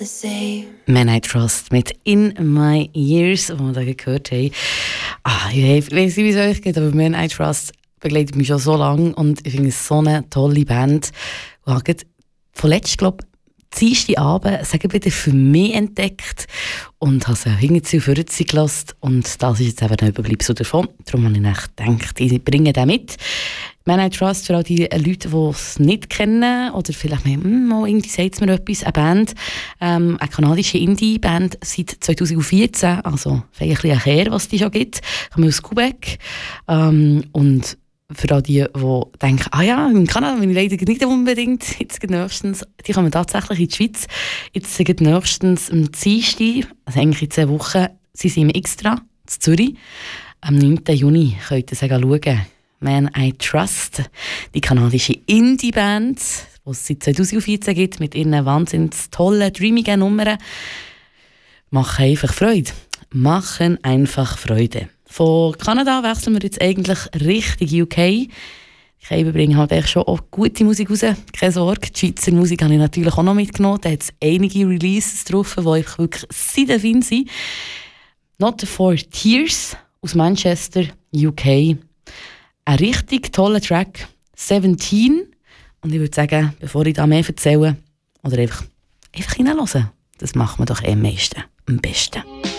Man I Trust mit In My Years, die wir da gehört haben. Ich weiss nicht, wie es euch geht, aber Man I Trust begleitet mich schon so lange und ich finde es so eine tolle Band. Ich habe vorletzt, glaube ich, Dienstag Abend, sagen wieder, für mich entdeckt und habe sie hinterher vorher gelassen. Und das ist jetzt eben ein Überbleibsel davon. Darum habe ich gedacht, ich bringe den mit. Man I Trust, für all die Leute, die es nicht kennen oder vielleicht irgendwie sagt es mir etwas, eine Band, eine kanadische Indie-Band seit 2014, also vielleicht ein bisschen her, was die schon gibt, kommen aus Quebec. Und für all die denken, in Kanada bin ich leider nicht unbedingt, jetzt nächstens, die kommen tatsächlich in die Schweiz, jetzt sind nächstens am Dienstag, also eigentlich in 2 Wochen, sie sind im Extra, in Zürich, am 9. Juni könnt ihr sie schauen. Man I Trust, die kanadische Indie-Band, die es seit 2014 gibt, mit ihren wahnsinnig tollen, dreamigen Nummern. Machen einfach Freude. Machen einfach Freude. Von Kanada wechseln wir jetzt eigentlich Richtung UK. Ich bringe halt echt schon auch gute Musik raus. Keine Sorge, die Schweizer Musik habe ich natürlich auch noch mitgenommen. Da hat es einige Releases drauf, die ich wirklich sehr fein sind. Not for Tears aus Manchester, UK. Ein richtig toller Track, 17. Und ich würde sagen, bevor ich da mehr erzähle, oder einfach hineinhören, das macht man doch am meisten, am besten.